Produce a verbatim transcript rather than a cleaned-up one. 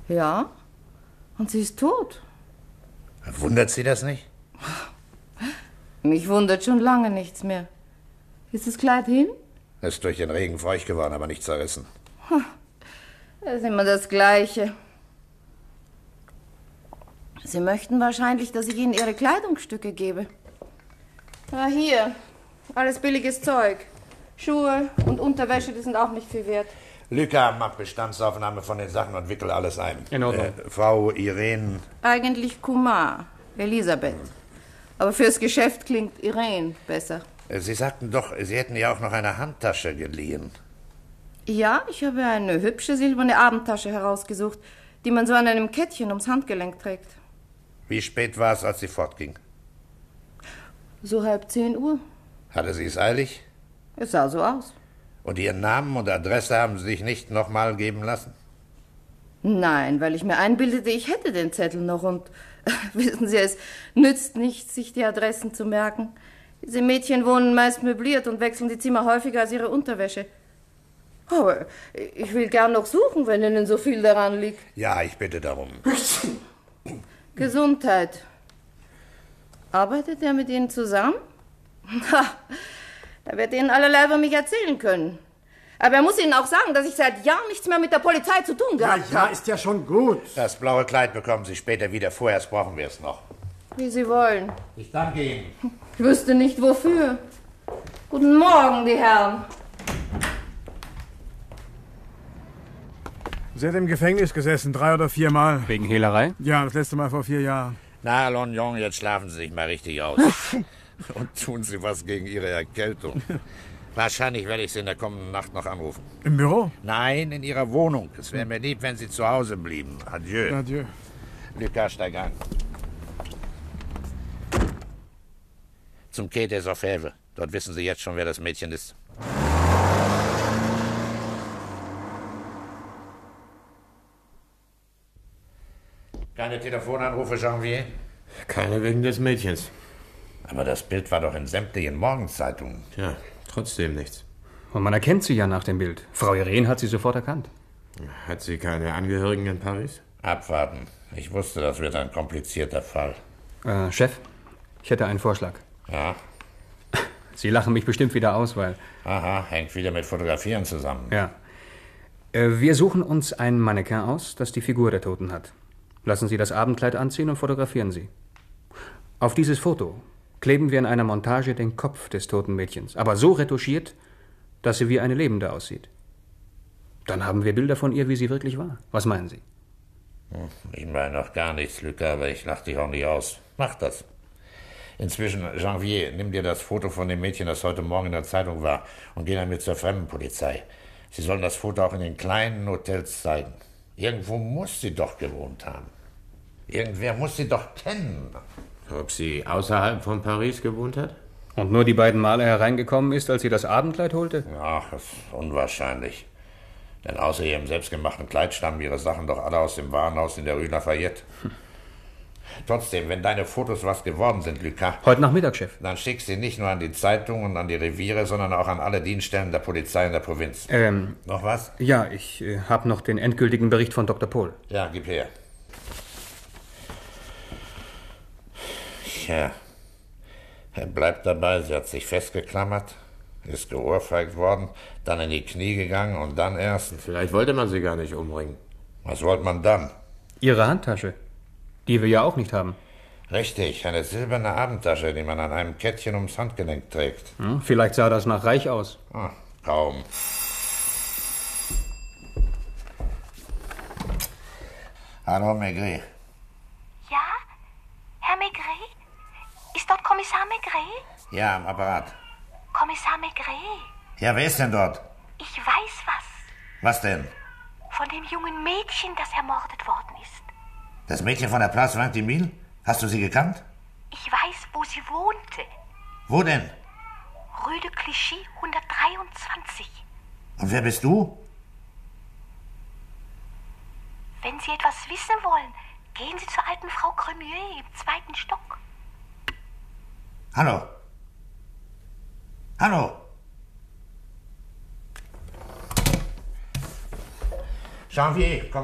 Ja, und sie ist tot. Wundert Sie das nicht? Mich wundert schon lange nichts mehr. Ist das Kleid hin? Ist durch den Regen feucht geworden, aber nicht zerrissen. Das ist immer das Gleiche. Sie möchten wahrscheinlich, dass ich Ihnen Ihre Kleidungsstücke gebe. Ah, hier. Alles billiges Zeug. Schuhe und Unterwäsche, die sind auch nicht viel wert. Lyka macht Bestandsaufnahme von den Sachen und wickelt alles ein. In Ordnung. Äh, Frau Irene... Eigentlich Kumar, Elisabeth. Aber fürs Geschäft klingt Irene besser. Sie sagten doch, Sie hätten ja auch noch eine Handtasche geliehen. Ja, ich habe eine hübsche silberne Abendtasche herausgesucht, die man so an einem Kettchen ums Handgelenk trägt. Wie spät war es, als sie fortging? So halb zehn Uhr. Hatte sie es eilig? Es sah so aus. Und Ihren Namen und Adresse haben Sie sich nicht nochmal geben lassen? Nein, weil ich mir einbildete, ich hätte den Zettel noch und wissen Sie, es nützt nichts, sich die Adressen zu merken. Diese Mädchen wohnen meist möbliert und wechseln die Zimmer häufiger als ihre Unterwäsche. Aber ich will gern noch suchen, wenn Ihnen so viel daran liegt. Ja, ich bitte darum. Gesundheit. Arbeitet er mit Ihnen zusammen? Ha, da wird Ihnen allerlei über mich erzählen können. Aber er muss Ihnen auch sagen, dass ich seit Jahren nichts mehr mit der Polizei zu tun gehabt habe. Ja, ja, ist ja schon gut. Das blaue Kleid bekommen Sie später wieder. Vorerst brauchen wir es noch. Wie Sie wollen. Ich danke Ihnen. Ich wüsste nicht, wofür. Guten Morgen, die Herren. Sie hat im Gefängnis gesessen, drei oder vier Mal. Wegen Hehlerei? Ja, das letzte Mal vor vier Jahren. Na, Lognon, jetzt schlafen Sie sich mal richtig aus. Und tun Sie was gegen Ihre Erkältung. Wahrscheinlich werde ich Sie in der kommenden Nacht noch anrufen. Im Büro? Nein, in Ihrer Wohnung. Es wäre mir lieb, wenn Sie zu Hause blieben. Adieu. Adieu. Lucas, steig ein. Zum Quai des Orfèvres. Dort wissen Sie jetzt schon, wer das Mädchen ist. Keine Telefonanrufe, Janvier? Keine wegen des Mädchens. Aber das Bild war doch in sämtlichen Morgenzeitungen. Tja, trotzdem nichts. Und man erkennt sie ja nach dem Bild. Frau Irene hat sie sofort erkannt. Hat sie keine Angehörigen in Paris? Abwarten. Ich wusste, das wird ein komplizierter Fall. Äh, Chef, ich hätte einen Vorschlag. Ja? Sie lachen mich bestimmt wieder aus, weil... Aha, hängt wieder mit Fotografieren zusammen. Ja. Äh, wir suchen uns ein Mannequin aus, das die Figur der Toten hat. Lassen Sie das Abendkleid anziehen und fotografieren Sie. Auf dieses Foto kleben wir in einer Montage den Kopf des toten Mädchens, aber so retuschiert, dass sie wie eine Lebende aussieht. Dann haben wir Bilder von ihr, wie sie wirklich war. Was meinen Sie? Ich meine noch gar nichts, Lucas, aber ich lach dich auch nicht aus. Mach das. Inzwischen, Janvier, nimm dir das Foto von dem Mädchen, das heute Morgen in der Zeitung war, und geh damit zur Fremdenpolizei. Sie sollen das Foto auch in den kleinen Hotels zeigen. Irgendwo muss sie doch gewohnt haben. Irgendwer muss sie doch kennen. Ob sie außerhalb von Paris gewohnt hat? Und nur die beiden Male hereingekommen ist, als sie das Abendkleid holte? Ach, das ist unwahrscheinlich. Denn außer ihrem selbstgemachten Kleid stammen ihre Sachen doch alle aus dem Warenhaus in der Rue Lafayette. Hm. Trotzdem, wenn deine Fotos was geworden sind, Lucas... Heute Nachmittag, Chef. Dann schick sie nicht nur an die Zeitungen und an die Reviere, sondern auch an alle Dienststellen der Polizei in der Provinz. Ähm... Noch was? Ja, ich äh, habe noch den endgültigen Bericht von Doktor Pohl. Ja, gib her. Ja, er bleibt dabei, sie hat sich festgeklammert, ist geohrfeigt worden, dann in die Knie gegangen und dann erst... Vielleicht wollte man sie gar nicht umbringen. Was wollte man dann? Ihre Handtasche, die wir ja auch nicht haben. Richtig, eine silberne Abendtasche, die man an einem Kettchen ums Handgelenk trägt. Hm, vielleicht sah das nach Reich aus. Ah, kaum. Hallo, Maigret. Ja? Herr Maigret? Ist dort Kommissar Maigret? Ja, am Apparat. Kommissar Maigret? Ja, wer ist denn dort? Ich weiß was. Was denn? Von dem jungen Mädchen, das ermordet worden ist. Das Mädchen von der Place Vingt-Mille? Hast du sie gekannt? Ich weiß, wo sie wohnte. Wo denn? Rue de Clichy hundertdreiundzwanzig. Und wer bist du? Wenn Sie etwas wissen wollen, gehen Sie zur alten Frau Cremieux im zweiten Stock. Hallo? Hallo? Janvier, komm.